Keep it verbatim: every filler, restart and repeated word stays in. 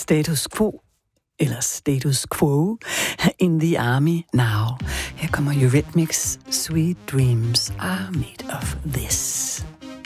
Status Quo, eller Status Quo, in the Army Now. Her kommer Eurythmics, Sweet Dreams Are Made of This.